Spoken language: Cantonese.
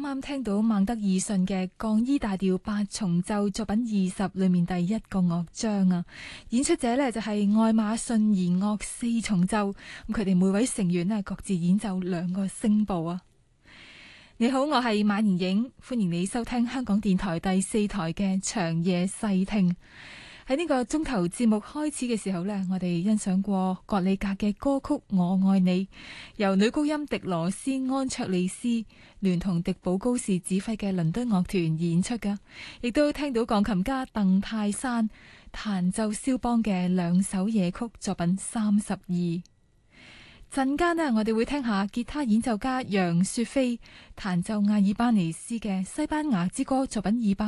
啱聽到孟德爾遜嘅降 E 大調八重奏作品20裏面第一個樂章啊，演出者呢就係愛馬遜弦樂四重奏，咁佢哋每位成員呢各自演奏2個聲部啊。你好，我係馬妍影，歡迎你收聽香港電台第4台嘅長夜細聽。喺呢個鐘頭節目開始嘅時候呢，我哋欣賞過葛里格嘅歌曲《我愛你》，由女高音迪羅斯安卓利斯聯同迪寶高士指揮嘅倫敦樂團演出㗎，亦都聽到鋼琴家鄧泰山彈奏肖邦嘅2首夜曲作品32。陣間呢，我哋會聽下吉他演奏家楊雪菲彈奏阿爾巴尼斯嘅西班牙之歌作品200。